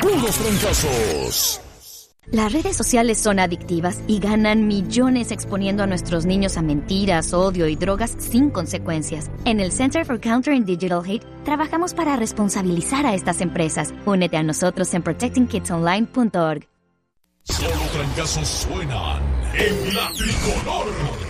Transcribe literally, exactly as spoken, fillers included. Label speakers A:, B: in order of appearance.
A: Puros fracasos.
B: Las redes sociales son adictivas y ganan millones exponiendo a nuestros niños a mentiras, odio y drogas sin consecuencias. En el Center for Countering Digital Hate trabajamos para responsabilizar a estas empresas. Únete a nosotros en protecting kids online punto org.
A: Solo fracasos suenan en la tricolor.